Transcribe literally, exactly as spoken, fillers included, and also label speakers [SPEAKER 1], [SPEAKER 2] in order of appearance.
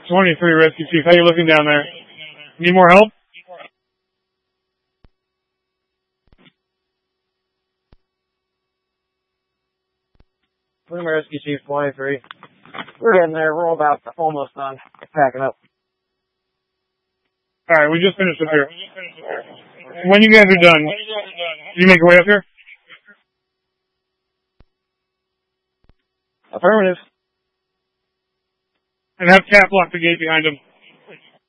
[SPEAKER 1] twenty-three, Rescue Chief. How you looking down there? Need more help?
[SPEAKER 2] Lima Rescue Chief twenty-three. We're getting there. We're about almost done packing up.
[SPEAKER 1] Alright, we just finished up here. When you guys are done, you make your way up here?
[SPEAKER 2] Affirmative.
[SPEAKER 1] And have Cap lock the gate behind him.